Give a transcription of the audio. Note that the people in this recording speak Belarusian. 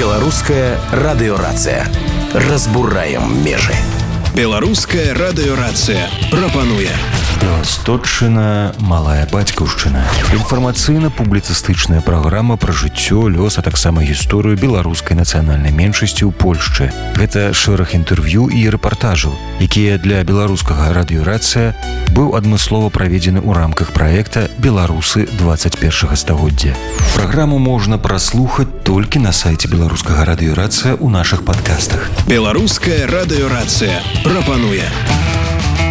Беларуская радыёрацыя. Разбураем межы. Беларуская радыёрацыя прапануе Восточчына, малая бацькаўшчына. Інфармацыйна-публіцыстычная праграма пра жыццё, лёс, а таксама гісторыю беларускай нацыянальнай меншасці ў Польшчы. Гэта шэраг інтэрв'ю і рэпартажаў, якія для беларускага радыёрацыя быў адмыслова праведзены ў рамках праекта «Беларусы 21 стагоддзя». Праграму можна праслухаць толькі на сайце беларускага радыёрацыя ў нашых падкастах. Беларуская радыёрацыя прапануе